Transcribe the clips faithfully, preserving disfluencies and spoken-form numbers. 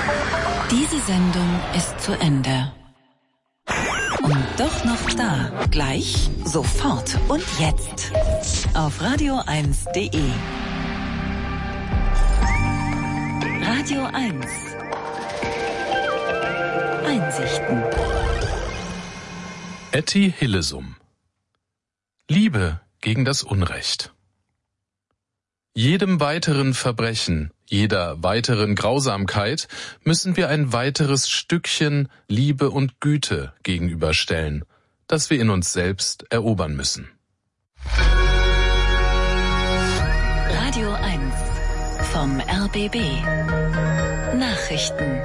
Diese Sendung ist zu Ende. Und doch noch da. Gleich, sofort und jetzt. Auf radio eins punkt de. Radio eins. Einsichten. Etty Hillesum. Liebe gegen das Unrecht. Jedem weiteren Verbrechen, jeder weiteren Grausamkeit müssen wir ein weiteres Stückchen Liebe und Güte gegenüberstellen, das wir in uns selbst erobern müssen. Radio eins vom R B B. Nachrichten.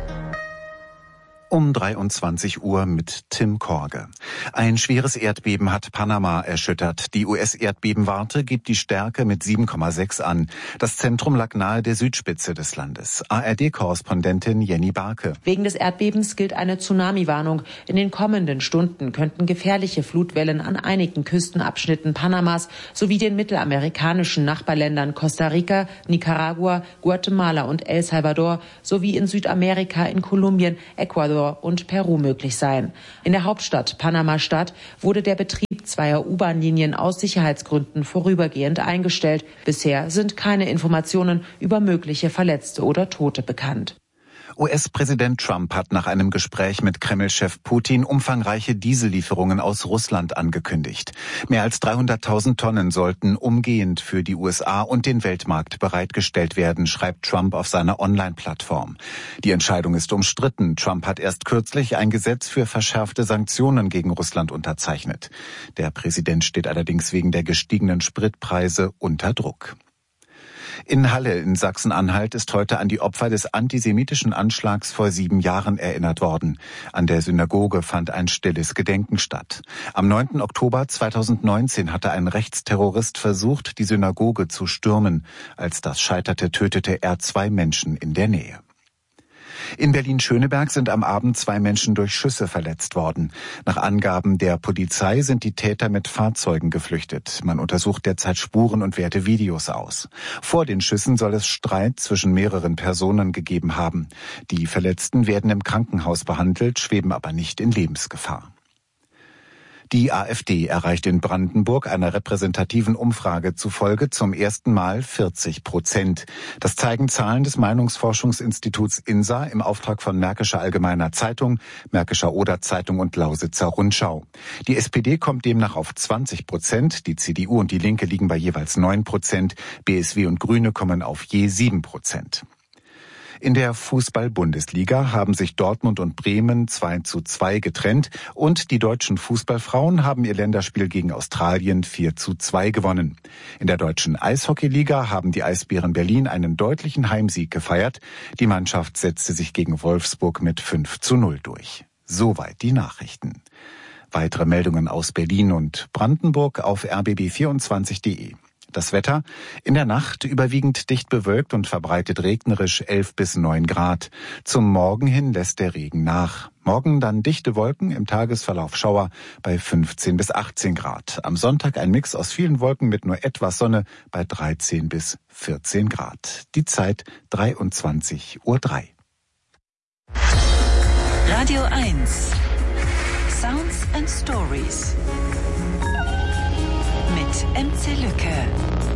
Um dreiundzwanzig Uhr mit Tim Korge. Ein schweres Erdbeben hat Panama erschüttert. Die U S-Erdbebenwarte gibt die Stärke mit sieben Komma sechs an. Das Zentrum lag nahe der Südspitze des Landes. A R D-Korrespondentin Jenny Barke. Wegen des Erdbebens gilt eine Tsunami-Warnung. In den kommenden Stunden könnten gefährliche Flutwellen an einigen Küstenabschnitten Panamas sowie den mittelamerikanischen Nachbarländern Costa Rica, Nicaragua, Guatemala und El Salvador sowie in Südamerika, in Kolumbien, Ecuador und Peru möglich sein. In der Hauptstadt Panama-Stadt wurde der Betrieb zweier U-Bahn-Linien aus Sicherheitsgründen vorübergehend eingestellt. Bisher sind keine Informationen über mögliche Verletzte oder Tote bekannt. U S-Präsident Trump hat nach einem Gespräch mit Kreml-Chef Putin umfangreiche Diesellieferungen aus Russland angekündigt. Mehr als dreihunderttausend Tonnen sollten umgehend für die U S A und den Weltmarkt bereitgestellt werden, schreibt Trump auf seiner Online-Plattform. Die Entscheidung ist umstritten. Trump hat erst kürzlich ein Gesetz für verschärfte Sanktionen gegen Russland unterzeichnet. Der Präsident steht allerdings wegen der gestiegenen Spritpreise unter Druck. In Halle in Sachsen-Anhalt ist heute an die Opfer des antisemitischen Anschlags vor sieben Jahren erinnert worden. An der Synagoge fand ein stilles Gedenken statt. Am neunten Oktober zweitausendneunzehn hatte ein Rechtsterrorist versucht, die Synagoge zu stürmen. Als das scheiterte, tötete er zwei Menschen in der Nähe. In Berlin-Schöneberg sind am Abend zwei Menschen durch Schüsse verletzt worden. Nach Angaben der Polizei sind die Täter mit Fahrzeugen geflüchtet. Man untersucht derzeit Spuren und werte Videos aus. Vor den Schüssen soll es Streit zwischen mehreren Personen gegeben haben. Die Verletzten werden im Krankenhaus behandelt, schweben aber nicht in Lebensgefahr. Die AfD erreicht in Brandenburg einer repräsentativen Umfrage zufolge zum ersten Mal vierzig Prozent. Das zeigen Zahlen des Meinungsforschungsinstituts I N S A im Auftrag von Märkischer Allgemeiner Zeitung, Märkischer Oder-Zeitung und Lausitzer Rundschau. Die S P D kommt demnach auf zwanzig Prozent, die C D U und die Linke liegen bei jeweils neun Prozent, B S W und Grüne kommen auf je sieben Prozent. In der Fußball-Bundesliga haben sich Dortmund und Bremen zwei zu zwei getrennt und die deutschen Fußballfrauen haben ihr Länderspiel gegen Australien vier zu zwei gewonnen. In der deutschen Eishockeyliga haben die Eisbären Berlin einen deutlichen Heimsieg gefeiert. Die Mannschaft setzte sich gegen Wolfsburg mit fünf zu null durch. Soweit die Nachrichten. Weitere Meldungen aus Berlin und Brandenburg auf r b b vierundzwanzig punkt de. Das Wetter: in der Nacht überwiegend dicht bewölkt und verbreitet regnerisch elf bis neun Grad. Zum Morgen hin lässt der Regen nach. Morgen dann dichte Wolken, im Tagesverlauf Schauer bei fünfzehn bis achtzehn Grad. Am Sonntag ein Mix aus vielen Wolken mit nur etwas Sonne bei dreizehn bis vierzehn Grad. Die Zeit dreiundzwanzig Uhr drei. Radio eins. Sounds and Stories. Mit M C Lücke.